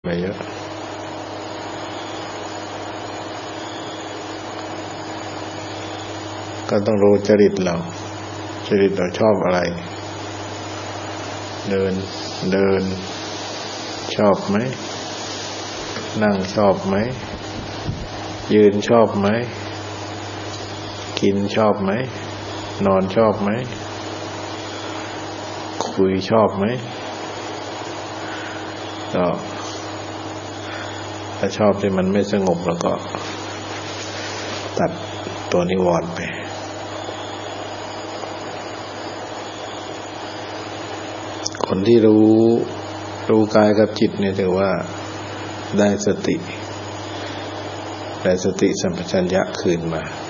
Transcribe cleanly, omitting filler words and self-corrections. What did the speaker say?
ไปเยอะก็ต้องรู้จริตเราชอบอะไรเดินชอบไหมนั่งชอบไหมยืนชอบไหมกินชอบไหมนอนชอบไหมคุยชอบไหมก็ถ้าชอบที่มันไม่สงบแล้วก็ตัดตัวนิวรณ์ไปคนที่รู้กายกับจิตเนี่ยถือว่าได้สติสัมปชัญญะคืนมา